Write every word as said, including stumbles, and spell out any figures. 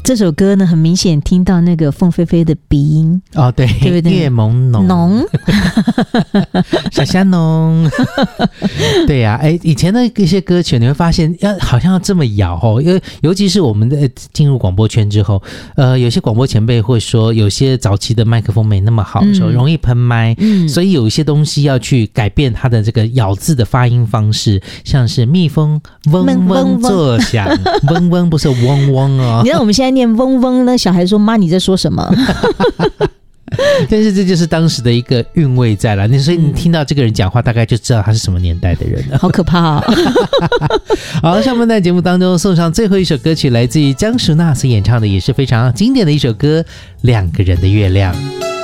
这首歌呢，很明显听到那个凤飞飞的鼻音哦，对， 对不对？ 叶朦胧， 浓， 小虾浓，对呀、啊，哎，以前的一些歌曲你会发现，要好像要这么摇哦，因为尤其是我们的进入广播圈之后，呃，有些广播前辈会说，有些早期的麦克风没那么好的时候，嗯、容易喷麦，嗯，所以有一些东西要去改变它的这个咬字的发音方式，像是蜜蜂嗡嗡作响，嗡嗡不是嗡嗡哦。 你知道我们现在念嗡嗡呢，小孩说妈你在说什么？ 但是这就是当时的一个韵味在了，所以你听到这个人讲话，大概就知道他是什么年代的人了。 好可怕哦！ 好，上半段节目当中送上最后一首歌曲，来自于江淑娜所演唱的，也是非常经典的一首歌《两个人的月亮》。